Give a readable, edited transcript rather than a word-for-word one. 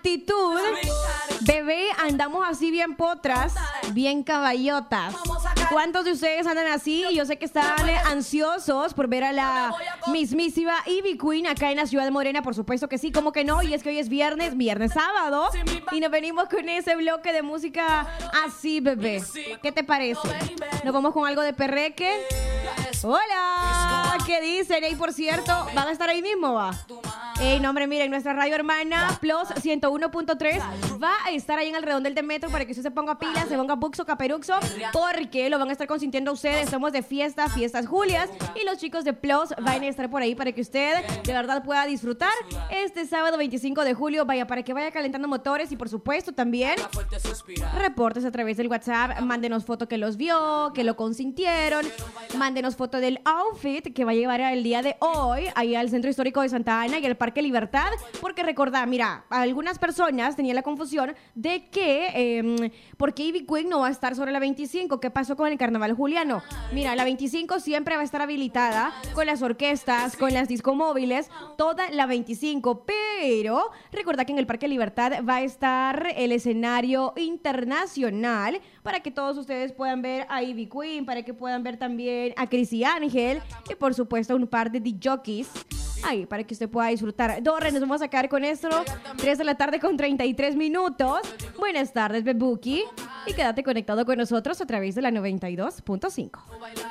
actitud. Bebé, andamos así bien potras, bien caballotas. ¿Cuántos de ustedes andan así? Yo sé que están ansiosos por ver a la mismísima Ivy Queen acá en la ciudad de Morena. Por supuesto que sí, ¿cómo que no? Y es que hoy es viernes sábado. Y nos venimos con ese bloque de música así, bebé. ¿Qué te parece? ¿Nos vamos con algo de perreque? Hola, ¿qué dicen? Y por cierto, ¿van a estar ahí mismo, va? Ey, no, hombre, miren, nuestra radio hermana Plus 101.3 va a estar ahí en el redondel de metro para que usted se ponga pilas, se ponga buxo, caperuxo, porque lo van a estar consintiendo ustedes. Somos de fiestas Julias, y los chicos de Plus van a estar por ahí para que usted de verdad pueda disfrutar este sábado 25 de julio. Vaya, para que vaya calentando motores y por supuesto también reportes a través del WhatsApp. Mándenos foto que los vio, que lo consintieron. Mándenos foto del outfit que va a llevar el día de hoy ahí al Centro Histórico de Santa Ana y al Parque Libertad, porque recordá, mira, algunas personas tenían la confusión de que ¿por qué Ivy Queen no va a estar sobre la 25? ¿Qué pasó con el Carnaval Juliano? Mira, la 25 siempre va a estar habilitada con las orquestas, con las discomóviles, toda la 25, pero recordá que en el Parque Libertad va a estar el escenario internacional para que todos ustedes puedan ver a Ivy Queen, para que puedan ver también a Cris y Ángel y por supuesto un par de DJs ahí para que usted pueda disfrutar. Dorre, nos vamos a quedar con esto. 3 de la tarde con 33 minutos. Buenas tardes, Bebuki. Y quédate conectado con nosotros a través de la 92.5.